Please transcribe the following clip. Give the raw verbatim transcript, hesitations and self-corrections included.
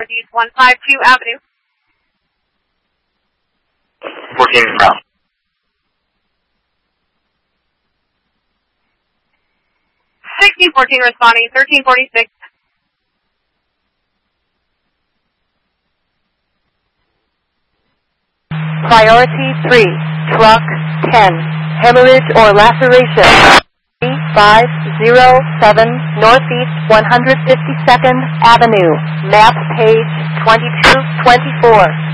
Northeast one fifty-two Avenue. fourteen Brown. sixteen fourteen responding, thirteen forty-six. Priority three, truck ten, hemorrhage or laceration. five zero seven Northeast one hundred fifty-second Avenue, map page twenty-two twenty-four.